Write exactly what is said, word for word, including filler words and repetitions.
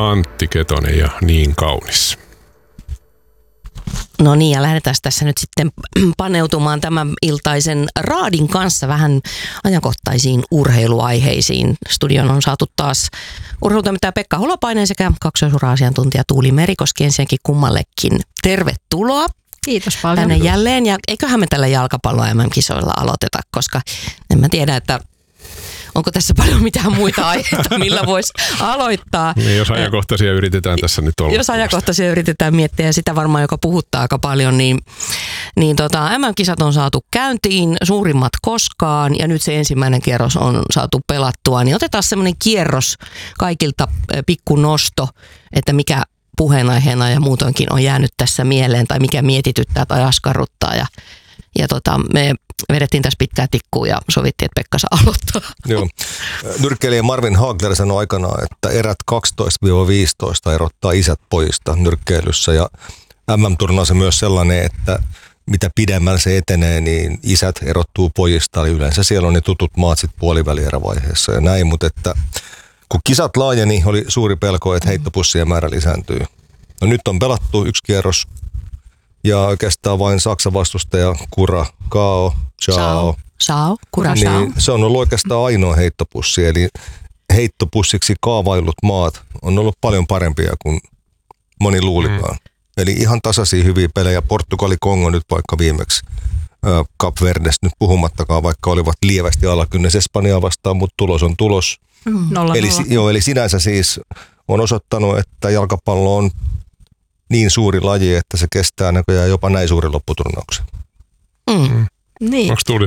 Antti Ketonen ja Niin kaunis. No niin, ja lähdetään tässä nyt sitten paneutumaan tämän iltaisen raadin kanssa vähän ajankohtaisiin urheiluaiheisiin. Studion on saatu taas urheilutoimittaja Pekka Holopainen sekä kaksoisura-asiantuntija Tuuli Merikoski. Ensinnäkin kummallekin tervetuloa. Kiitos paljon. Tänne jälleen, ja eiköhän me tällä jalkapallo-M M-kisoilla aloiteta, koska en mä tiedä, että onko tässä paljon mitään muita aiheita, millä voisi aloittaa. Niin, jos ajankohtaisia yritetään tässä nyt olla. Jos ajankohtaisia yritetään miettiä, ja sitä varmaan joka puhuttaa aika paljon, niin, niin tota, M M-kisat on saatu käyntiin, suurimmat koskaan, ja nyt se ensimmäinen kierros on saatu pelattua. Niin otetaan semmoinen kierros kaikilta, pikku nosto, että mikä puheenaiheena ja muutoinkin on jäänyt tässä mieleen, tai mikä mietityttää tai askarruttaa. Ja, ja tota, me vedettiin tässä pitkää tikkua ja sovittiin, että Pekka saa aloittaa. Joo. Nyrkkeilijä Marvin Hagler sanoi aikanaan, että erät kaksitoista viisitoista erottaa isät pojista nyrkkeilyssä. Ja M M-turnaus on myös sellainen, että mitä pidemmällä se etenee, niin isät erottuu pojista. Eli yleensä siellä on ne tutut maat sitten puolivälierävaiheessa ja näin. Mutta että kun kisat laajeni, oli suuri pelko, että heittopussien määrä lisääntyy. No nyt on pelattu yksi kierros. Ja oikeastaan vain Saksan vastustaja Kura, Kao, Chao. Chao, Kura, Chao. Niin se on ollut oikeastaan ainoa heittopussi, eli heittopussiksi kaavaillut maat on ollut paljon parempia kuin moni luulikaan. Mm. Eli ihan tasaisia hyviä pelejä. Portugali, Kongo nyt vaikka viimeksi. Cap Verdesta nyt puhumattakaan, vaikka olivat lievästi alakynnessä Espanjaa vastaan, mutta tulos on tulos. Mm. Nolla, eli, nolla. joo, eli sinänsä siis on osoittanut, että jalkapallo on niin suuri laji, että se kestää näköjään jopa näin suurin lopputurnauksen. Mm. Niin. Onko Tuuli